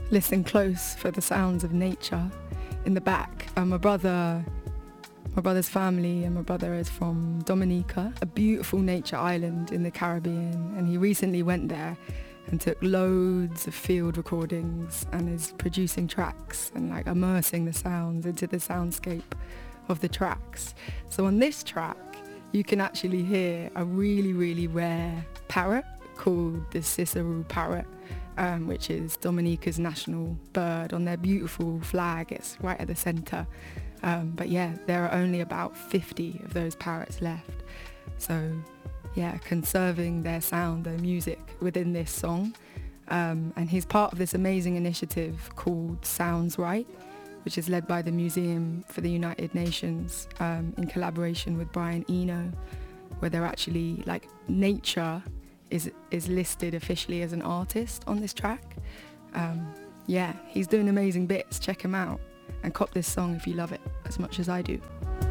listen close for the sounds of nature in the back. My brother's family and my brother is from Dominica, a beautiful nature island in the Caribbean, and he recently went there and took loads of field recordings and is producing tracks and like immersing the sounds into the soundscape of the tracks. So on this track, you can actually hear a really, really rare parrot called the Cicero parrot, which is Dominica's national bird. On their beautiful flag, it's right at the centre. But yeah, there are only about 50 of those parrots left. So yeah, conserving their sound, their music within this song. And he's part of this amazing initiative called Sounds Right, which is led by the Museum for the United Nations in collaboration with Brian Eno, where they're actually like nature is listed officially as an artist on this track. Yeah, he's doing amazing bits. Check him out and cop this song if you love it as much as I do.